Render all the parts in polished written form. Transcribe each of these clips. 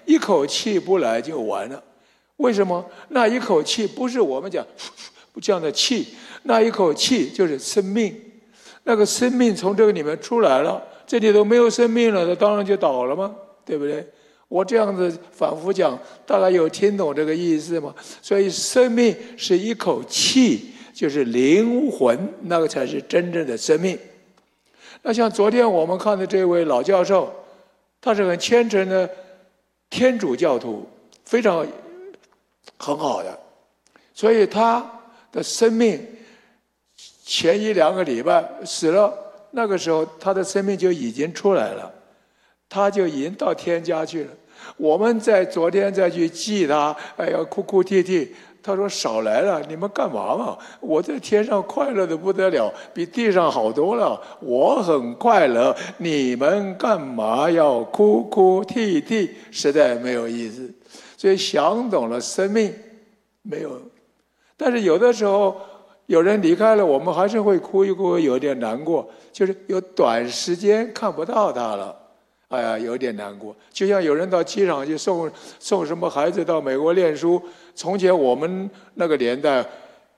一口气不来就完了。为什么？那一口气不是我们讲这样的气，那一口气就是生命。那个生命从这个里面出来了，这里头没有生命了，那当然就倒了吗？对不对？我这样子反复讲，大概有听懂这个意思吗？所以生命是一口气，就是灵魂，那个才是真正的生命。那像昨天我们看的这位老教授，他是很虔诚的天主教徒，非常很好的，所以他的生命前1-2个礼拜死了，那个时候他的生命就已经出来了，他就已经到天家去了。我们在昨天再去祭他，哎呀，哭哭啼啼。他说少来了，你们干嘛嘛？我在天上快乐的不得了，比地上好多了。我很快乐，你们干嘛要哭哭啼啼？实在没有意思。所以想懂了生命，没有。但是有的时候有人离开了，我们还是会哭一哭，有点难过，就是有短时间看不到他了。哎呀，有点难过。就像有人到机场去送什么孩子到美国念书，从前我们那个年代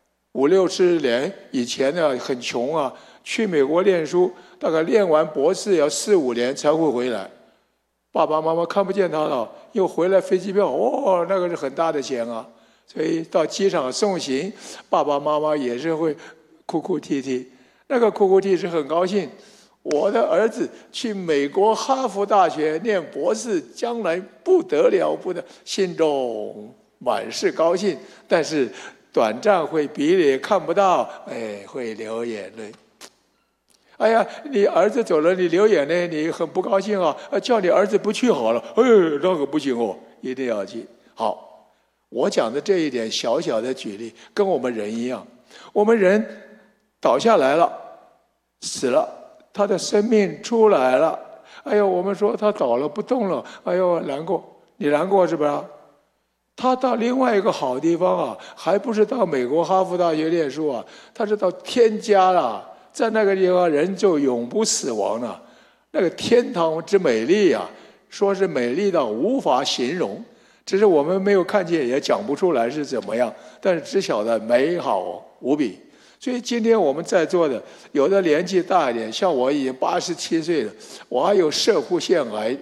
，50-60年以前呢，很穷啊，去美国念书，大概念完博士要4-5年才会回来。爸爸妈妈看不见他了，又回来飞机票，哦，那个是很大的钱啊。所以到机场送行，爸爸妈妈也是会哭哭啼啼，那个哭哭啼是很高兴。我的儿子去美国哈佛大学念博士，将来不得了，不得，心中满是高兴，但是短暂会鼻里看不到，哎，会流眼泪。哎呀，你儿子走了，你流眼泪，你很不高兴啊！叫你儿子不去好了，哎，那个不行哦，一定要去。好，我讲的这一点小小的举例，跟我们人一样，我们人倒下来了，死了。他的生命出来了，哎呦，我们说他倒了不动了，哎呦，难过，你难过是不是？他到另外一个好地方啊，还不是到美国哈佛大学念书啊，他是到天家了，在那个地方人就永不死亡了。那个天堂之美丽啊，说是美丽到无法形容，只是我们没有看见，也讲不出来是怎么样，但是只晓得美好无比。所以今天我们在座的，有的年纪大一点，像我已经87岁了，我还有射护腺癌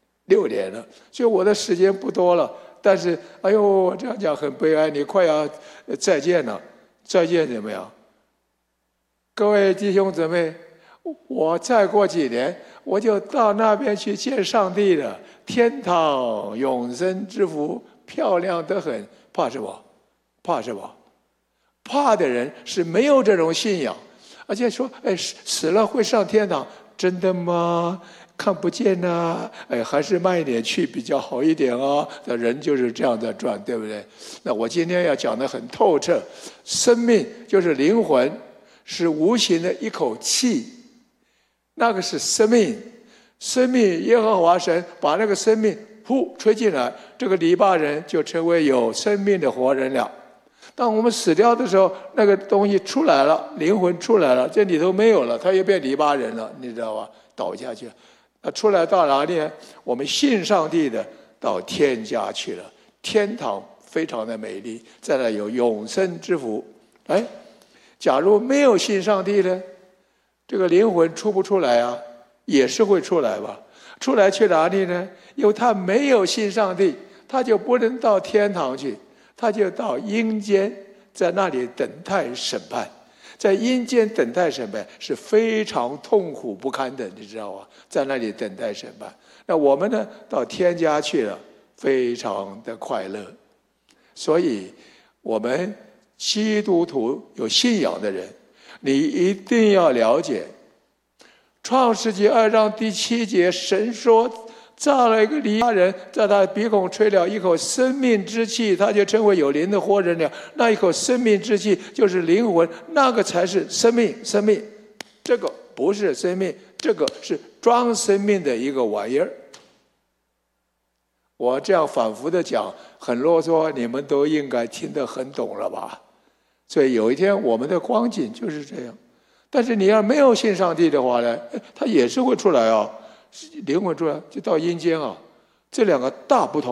6年了，所以我的时间不多了。但是，哎呦，这样讲很悲哀，你快要再见了，再见怎么样？各位弟兄姊妹，我再过几年，我就到那边去见上帝了，天堂永生之福，漂亮得很，怕什么？怕什么？怕的人是没有这种信仰，而且说，哎，死了会上天堂，真的吗？看不见啊，哎，还是慢一点去比较好一点啊。那人就是这样在转，对不对？那我今天要讲得很透彻，生命就是灵魂，是无形的一口气，那个是生命。生命，耶和华神把那个生命呼吹进来，这个篱笆人就成为有生命的活人了。当我们死掉的时候，那个东西出来了，灵魂出来了，这里头没有了，他又变篱笆人了，你知道吧？倒下去了。那出来到哪里呢？我们信上帝的到天家去了，天堂非常的美丽，在那有永生之福。哎，假如没有信上帝呢，这个灵魂出不出来啊？也是会出来吧？出来去哪里呢？因为他没有信上帝，他就不能到天堂去。他就到阴间，在那里等待审判。在阴间等待审判是非常痛苦不堪的，你知道吗？在那里等待审判。那我们呢，到天家去了，非常的快乐。所以，我们基督徒有信仰的人，你一定要了解，创世纪2章第7节，神说，造了一个篱笆人，在他鼻孔吹了一口生命之气，他就成为有灵的活人了。那一口生命之气就是灵魂，那个才是生命。生命，这个不是生命，这个是装生命的一个玩意儿。我这样反复的讲，很啰嗦，你们都应该听得很懂了吧？所以有一天我们的光景就是这样。但是你要没有信上帝的话呢，他也是会出来啊。灵魂出来就到阴间啊，这两个大不同。